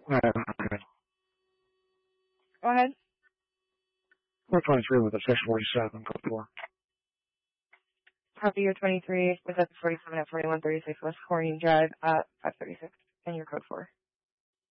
Okay. Go ahead. 423 with a 647, code 4. Copy your 23 with a 47 at 4136 West Corning Drive at 536. And your code 4.